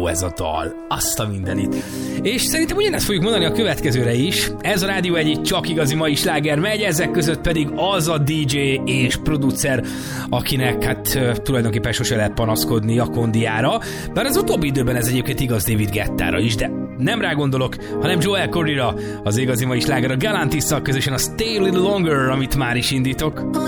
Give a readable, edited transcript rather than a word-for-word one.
ez a dal. Azt a mindenit. És szerintem ugyanezt fogjuk mondani a következőre is. Ez a Rádió egy csak igazi mai sláger megy, ezek között pedig az a DJ és producer, akinek hát tulajdonképpen sose lehet panaszkodni a kondiára. Bár az utóbbi időben ez egyébként igaz David Guettára is, de nem rá gondolok, hanem Joel Corryra, az igazi mai sláger a Galantisszal közösen a Stay a Little Longer, amit már is indítok.